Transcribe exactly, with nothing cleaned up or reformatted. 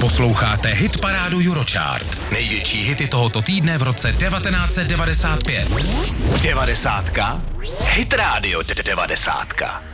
Posloucháte hitparádu Eurochart. Největší hity tohoto týdne v roce devatenáct set devadesát pět. Devadesátka? Hit Radio devadesátka.